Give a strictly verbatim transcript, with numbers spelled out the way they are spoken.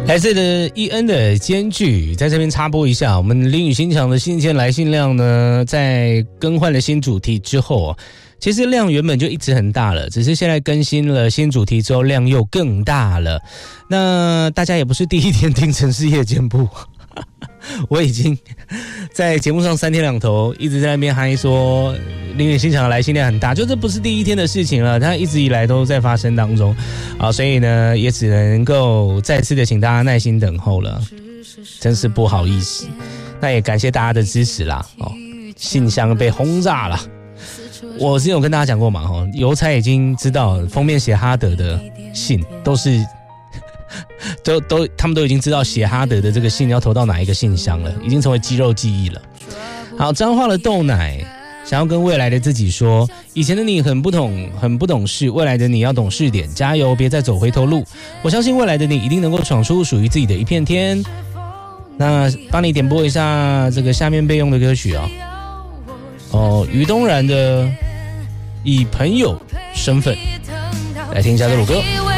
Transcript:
来自的伊恩的间距，在这边插播一下，我们林语新墙的信件来信量呢，在更换了新主题之后，其实量原本就一直很大了，只是现在更新了新主题之后，量又更大了。那大家也不是第一天听城市夜间部，我已经在节目上三天两头一直在那边嗨说林语新墙的来信量很大，就这不是第一天的事情了，它一直以来都在发生当中啊，所以呢也只能够再次的请大家耐心等候了，真是不好意思。那也感谢大家的支持啦，哦，信箱被轰炸了。我之前有跟大家讲过嘛，哦，邮差已经知道封面写哈德的信都是都都他们都已经知道写哈德的这个信要投到哪一个信箱了，已经成为肌肉记忆了。好，彰化的豆奶想要跟未来的自己说，以前的你很不懂很不懂事，未来的你要懂事点，加油，别再走回头路。我相信未来的你一定能够闯出属于自己的一片天。那帮你点播一下这个下面备用的歌曲啊，哦，于东然的以朋友身份来听一下这首歌。